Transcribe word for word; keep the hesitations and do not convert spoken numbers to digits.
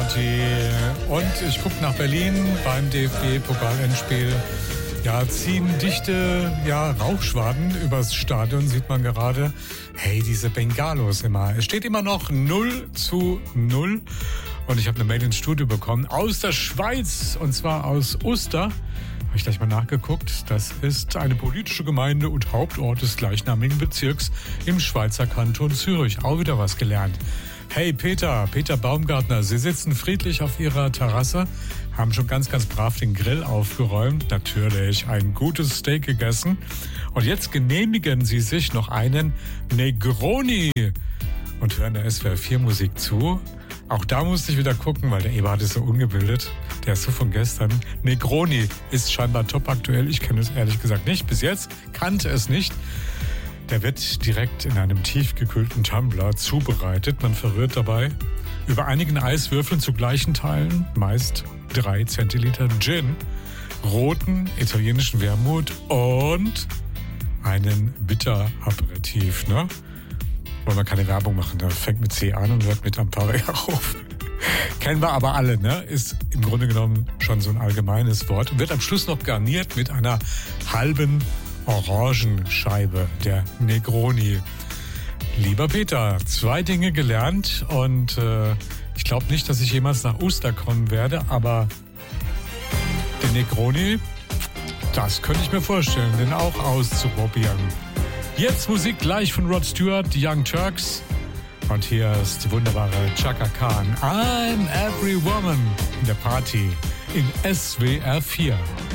Party. Und ich gucke nach Berlin beim D F B-Pokal-Endspiel. Ja, ziehen dichte ja, Rauchschwaden übers Stadion, sieht man gerade. Hey, diese Bengalos immer. Es steht immer noch null zu null. Und ich habe eine Mail ins Studio bekommen aus der Schweiz, und zwar aus Uster. Habe ich gleich mal nachgeguckt. Das ist eine politische Gemeinde und Hauptort des gleichnamigen Bezirks im Schweizer Kanton Zürich. Auch wieder was gelernt. Hey Peter, Peter Baumgartner, Sie sitzen friedlich auf Ihrer Terrasse, haben schon ganz, ganz brav den Grill aufgeräumt, natürlich ein gutes Steak gegessen und jetzt genehmigen Sie sich noch einen Negroni und hören der S W R vier Musik zu. Auch da musste ich wieder gucken, weil der Eberhard ist so ungebildet, der ist so von gestern. Negroni ist scheinbar top aktuell, ich kenne es ehrlich gesagt nicht, bis jetzt kannte es nicht. Der wird direkt in einem tiefgekühlten Tumbler zubereitet. Man verrührt dabei über einigen Eiswürfeln zu gleichen Teilen, meist drei Zentiliter Gin, roten italienischen Wermut und einen Bitter-Aperitif. Ne? Wollen wir keine Werbung machen, der fängt mit C an und hört mit Ampere auf. Kennen wir aber alle, ne? Ist im Grunde genommen schon so ein allgemeines Wort und wird am Schluss noch garniert mit einer halben Orangenscheibe, der Negroni. Lieber Peter, zwei Dinge gelernt und äh, ich glaube nicht, dass ich jemals nach Uster kommen werde, aber den Negroni, das könnte ich mir vorstellen, den auch auszuprobieren. Jetzt Musik gleich von Rod Stewart, die Young Turks. Und hier ist die wunderbare Chaka Khan. I'm Every Woman in der Party in S W R vier.